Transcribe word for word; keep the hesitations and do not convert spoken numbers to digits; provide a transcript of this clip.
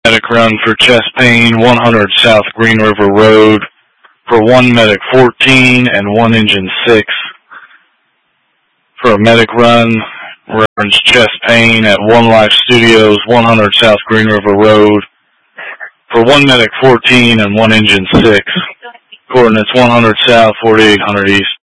Medic run for chest pain, one hundred South Green River Road, for one medic fourteen and one engine six. For a medic run, reference chest pain at One Life Studios, one hundred South Green River Road, for one medic fourteen and one engine six. Coordinates one hundred South, forty-eight hundred East.